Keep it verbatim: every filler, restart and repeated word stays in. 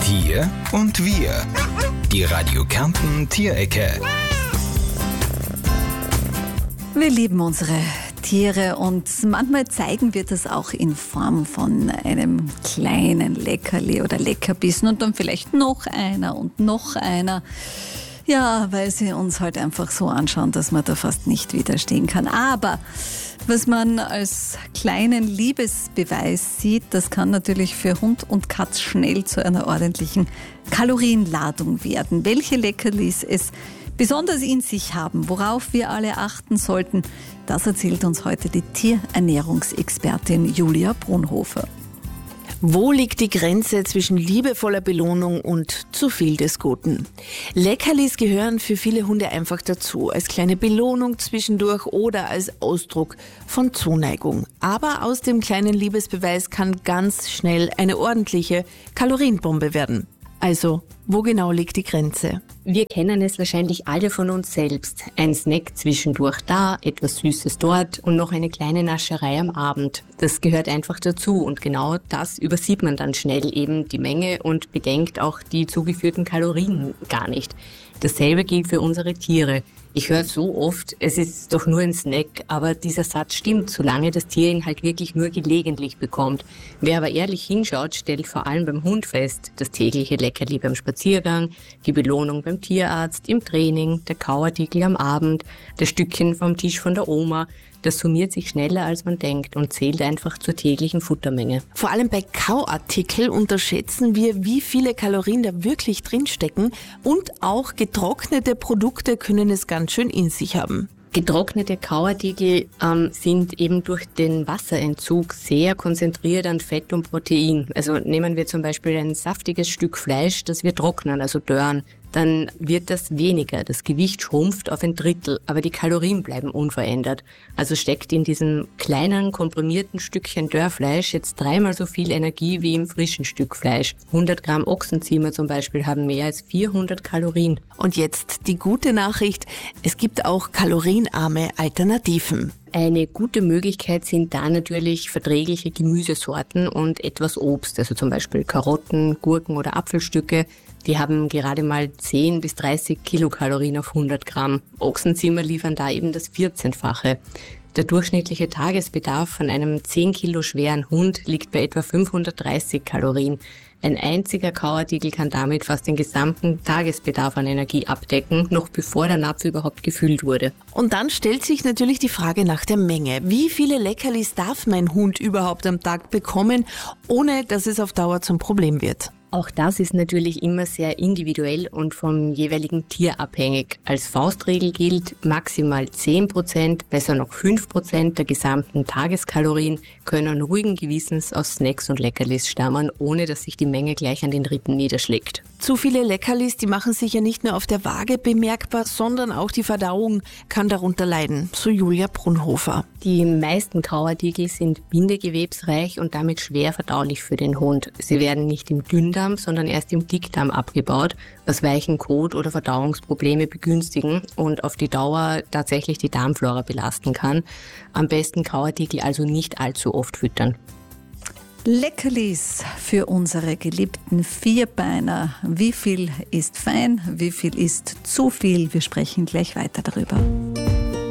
Tier und Wir. Die Radio Kärnten Tierecke. Wir lieben unsere Tiere und manchmal zeigen wir das auch in Form von einem kleinen Leckerli oder Leckerbissen und dann vielleicht noch einer und noch einer. Ja, weil sie uns halt einfach so anschauen, dass man da fast nicht widerstehen kann. Aber was man als kleinen Liebesbeweis sieht, das kann natürlich für Hund und Katz schnell zu einer ordentlichen Kalorienladung werden. Welche Leckerlis es besonders in sich haben, worauf wir alle achten sollten, das erzählt uns heute die Tierernährungsexpertin Julia Brunhofer. Wo liegt die Grenze zwischen liebevoller Belohnung und zu viel des Guten? Leckerlis gehören für viele Hunde einfach dazu, als kleine Belohnung zwischendurch oder als Ausdruck von Zuneigung. Aber aus dem kleinen Liebesbeweis kann ganz schnell eine ordentliche Kalorienbombe werden. Also, wo genau liegt die Grenze? Wir kennen es wahrscheinlich alle von uns selbst. Ein Snack zwischendurch da, etwas Süßes dort und noch eine kleine Nascherei am Abend. Das gehört einfach dazu und genau das übersieht man dann schnell eben die Menge und bedenkt auch die zugeführten Kalorien gar nicht. Dasselbe gilt für unsere Tiere. Ich höre so oft, es ist doch nur ein Snack, aber dieser Satz stimmt, solange das Tier ihn halt wirklich nur gelegentlich bekommt. Wer aber ehrlich hinschaut, stellt vor allem beim Hund fest, das tägliche Leckerli beim Spaziergang, die Belohnung beim Tierarzt, im Training, der Kauartikel am Abend, das Stückchen vom Tisch von der Oma, das summiert sich schneller, als man denkt und zählt einfach zur täglichen Futtermenge. Vor allem bei Kauartikel unterschätzen wir, wie viele Kalorien da wirklich drinstecken und auch getrocknete Produkte können es ganz schön in sich haben. Getrocknete Kauartikel ähm, sind eben durch den Wasserentzug sehr konzentriert an Fett und Protein. Also nehmen wir zum Beispiel ein saftiges Stück Fleisch, das wir trocknen, also dörren. Dann wird das weniger. Das Gewicht schrumpft auf ein Drittel, aber die Kalorien bleiben unverändert. Also steckt in diesem kleinen, komprimierten Stückchen Dörrfleisch jetzt dreimal so viel Energie wie im frischen Stück Fleisch. hundert Gramm Ochsenziemer zum Beispiel haben mehr als vierhundert Kalorien. Und jetzt die gute Nachricht, es gibt auch kalorienarme Alternativen. Eine gute Möglichkeit sind da natürlich verträgliche Gemüsesorten und etwas Obst, also zum Beispiel Karotten, Gurken oder Apfelstücke. Die haben gerade mal zehn bis dreißig Kilokalorien auf hundert Gramm. Ochsenziemer liefern da eben das vierzehnfache. Der durchschnittliche Tagesbedarf von einem zehn Kilo schweren Hund liegt bei etwa fünfhundertdreißig Kalorien. Ein einziger Kauartikel kann damit fast den gesamten Tagesbedarf an Energie abdecken, noch bevor der Napf überhaupt gefüllt wurde. Und dann stellt sich natürlich die Frage nach der Menge. Wie viele Leckerlis darf mein Hund überhaupt am Tag bekommen, ohne dass es auf Dauer zum Problem wird? Auch das ist natürlich immer sehr individuell und vom jeweiligen Tier abhängig. Als Faustregel gilt, maximal zehn Prozent, besser noch fünf Prozent der gesamten Tageskalorien können ruhigen Gewissens aus Snacks und Leckerlis stammen, ohne dass sich die Menge gleich an den Rippen niederschlägt. Zu viele Leckerlis, die machen sich ja nicht nur auf der Waage bemerkbar, sondern auch die Verdauung kann darunter leiden, so Julia Brunhofer. Die meisten Kauartikel sind bindegewebsreich und damit schwer verdaulich für den Hund. Sie werden nicht im Dünndarm, sondern erst im Dickdarm abgebaut, was weichen Kot oder Verdauungsprobleme begünstigen und auf die Dauer tatsächlich die Darmflora belasten kann. Am besten Kauartikel also nicht allzu oft füttern. Leckerlis für unsere geliebten Vierbeiner. Wie viel ist fein, wie viel ist zu viel? Wir sprechen gleich weiter darüber.